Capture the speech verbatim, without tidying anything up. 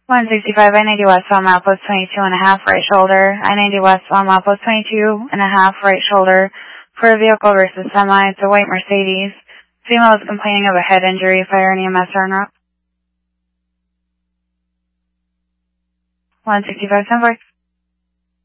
one sixty-five, I ninety west, one mile post twenty-two and a half, right shoulder. I ninety west, one mile post twenty-two and a half, right shoulder. For a vehicle versus semi, it's a white Mercedes. Female is complaining of a head injury. Fire and E M S are en route. one sixty-five, ten four.